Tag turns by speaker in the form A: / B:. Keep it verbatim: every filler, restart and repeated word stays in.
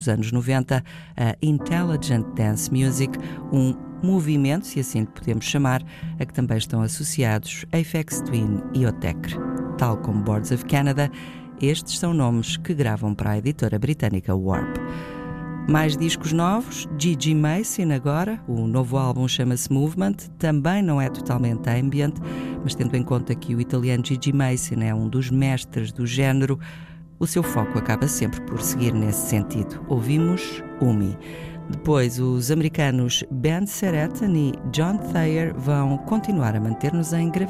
A: dos anos noventa, a Intelligent Dance Music, um movimento, se assim lhe podemos chamar, a que também estão associados Aphex Twin e Autechre. Tal como Boards of Canada, estes são nomes que gravam para a editora britânica Warp. Mais discos novos, Gigi Mason agora, o novo álbum chama-se Movement, também não é totalmente ambient, mas tendo em conta que o italiano Gigi Mason é um dos mestres do género, o seu foco acaba sempre por seguir nesse sentido. Ouvimos Umi. Depois, os americanos Ben Sereten e John Thayer vão continuar a manter-nos em gravidade.